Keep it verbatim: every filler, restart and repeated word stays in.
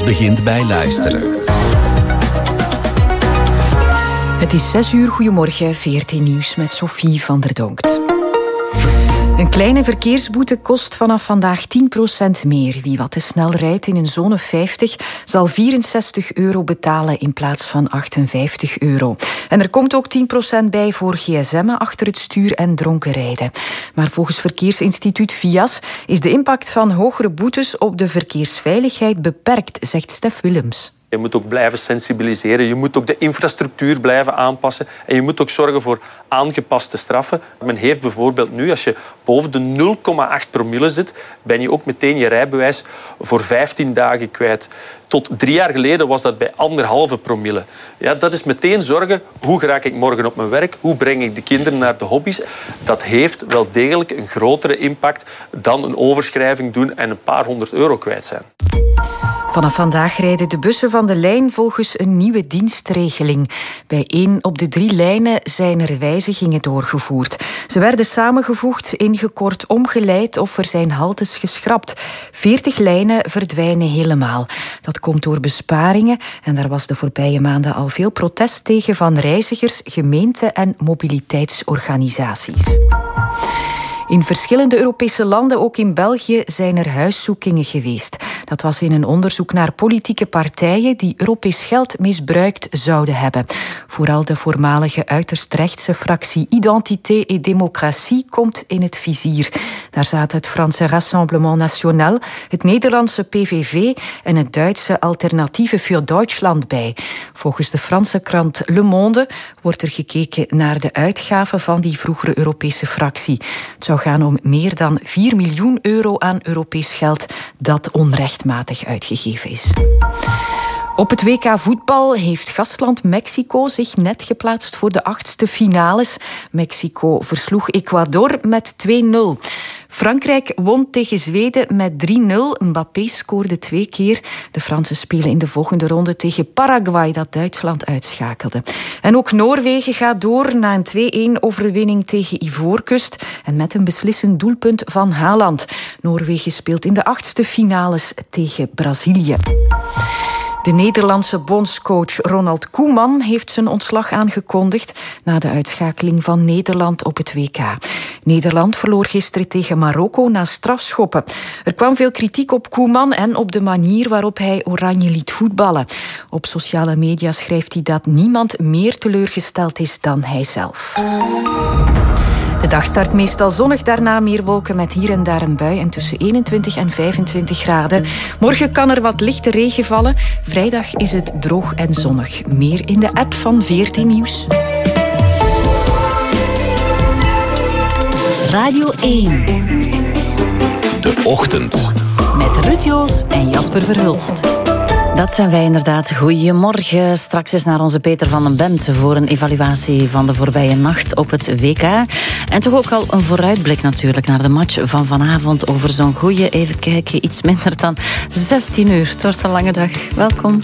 begint bij luisteren. Het is zes uur, goedemorgen, V R T Nieuws met Sophie van der Donkt. Een kleine verkeersboete kost vanaf vandaag tien procent meer. Wie wat te snel rijdt in een zone vijftig zal vierenzestig euro betalen in plaats van achtenvijftig euro. En er komt ook tien procent bij voor gsm'en achter het stuur en dronken rijden. Maar volgens Verkeersinstituut V I A S is de impact van hogere boetes op de verkeersveiligheid beperkt, zegt Stef Willems. Je moet ook blijven sensibiliseren, je moet ook de infrastructuur blijven aanpassen en je moet ook zorgen voor aangepaste straffen. Men heeft bijvoorbeeld nu, als je boven de nul komma acht promille zit, ben je ook meteen je rijbewijs voor vijftien dagen kwijt. Tot drie jaar geleden was dat bij anderhalve promille. Ja, dat is meteen zorgen, hoe raak ik morgen op mijn werk? Hoe breng ik de kinderen naar de hobby's? Dat heeft wel degelijk een grotere impact dan een overschrijving doen en een paar honderd euro kwijt zijn. Vanaf vandaag rijden de bussen van de lijn volgens een nieuwe dienstregeling. Bij één op de drie lijnen zijn er wijzigingen doorgevoerd. Ze werden samengevoegd, ingekort, omgeleid of er zijn haltes geschrapt. veertig lijnen verdwijnen helemaal. Dat komt door besparingen en daar was de voorbije maanden al veel protest tegen van reizigers, gemeenten en mobiliteitsorganisaties. In verschillende Europese landen, ook in België, zijn er huiszoekingen geweest. Dat was in een onderzoek naar politieke partijen die Europees geld misbruikt zouden hebben. Vooral de voormalige uiterst rechtse fractie Identité et Démocratie komt in het vizier. Daar zaten het Franse Rassemblement National, het Nederlandse P V V en het Duitse Alternatieve für Deutschland bij. Volgens de Franse krant Le Monde wordt er gekeken naar de uitgaven van die vroegere Europese fractie. Het zou gaan om meer dan vier miljoen euro aan Europees geld dat onrechtmatig uitgegeven is. Op het W K voetbal heeft gastland Mexico zich net geplaatst voor de achtste finales. Mexico versloeg Ecuador met twee nul. Frankrijk won tegen Zweden met drie nul. Mbappé scoorde twee keer. De Fransen spelen in de volgende ronde tegen Paraguay, dat Duitsland uitschakelde. En ook Noorwegen gaat door na een twee-een overwinning tegen Ivoorkust. En met een beslissend doelpunt van Haaland. Noorwegen speelt in de achtste finales tegen Brazilië. De Nederlandse bondscoach Ronald Koeman heeft zijn ontslag aangekondigd na de uitschakeling van Nederland op het W K. Nederland verloor gisteren tegen Marokko na strafschoppen. Er kwam veel kritiek op Koeman en op de manier waarop hij Oranje liet voetballen. Op sociale media schrijft hij dat niemand meer teleurgesteld is dan hijzelf. De dag start meestal zonnig, daarna meer wolken met hier en daar een bui en tussen eenentwintig en vijfentwintig graden. Morgen kan er wat lichte regen vallen. Vrijdag is het droog en zonnig. Meer in de app van V R T Nieuws. Radio één. De Ochtend. Met Ruud Joos en Jasper Verhulst. Dat zijn wij inderdaad. Goedemorgen. Straks is naar onze Peter van den Bemt voor een evaluatie van de voorbije nacht op het W K. En toch ook al een vooruitblik natuurlijk naar de match van vanavond over zo'n goeie, even kijken, iets minder dan zestien uur. Het wordt een lange dag. Welkom.